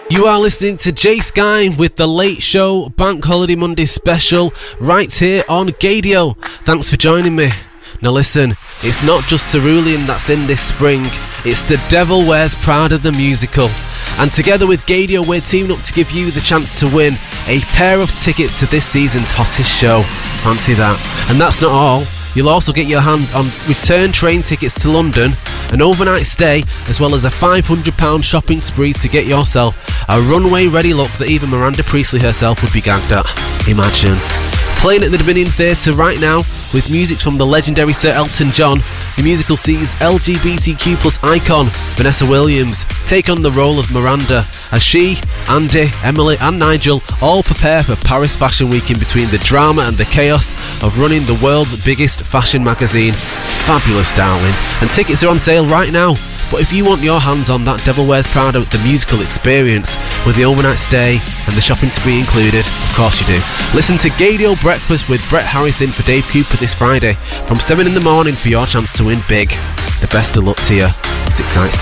You are listening to Jay Sky with The Late Show Bank Holiday Monday special right here on Gadio. Thanks for joining me. Now listen, it's not just Cerulean that's in this spring, it's The Devil Wears Prada the musical. And together with Gadio, we're teaming up to give you the chance to win a pair of tickets to this season's hottest show. Fancy that. And that's not all. You'll also get your hands on return train tickets to London, an overnight stay, as well as a £500 shopping spree to get yourself a runway-ready look that even Miranda Priestley herself would be gagged at. Imagine. Playing at the Dominion Theatre right now with music from the legendary Sir Elton John, the musical sees LGBTQ plus icon Vanessa Williams take on the role of Miranda as she, Andy, Emily and Nigel all prepare for Paris Fashion Week in between the drama and the chaos of running the world's biggest fashion magazine. Fabulous, darling. And tickets are on sale right now. But if you want your hands on that Devil Wears Prada the musical experience with the overnight stay and the shopping spree included, of course you do. Listen to Gadio Breakfast with Brett Harrison for Dave Cooper this Friday from 7 in the morning for your chance to win big. The best of luck to you. It's exciting.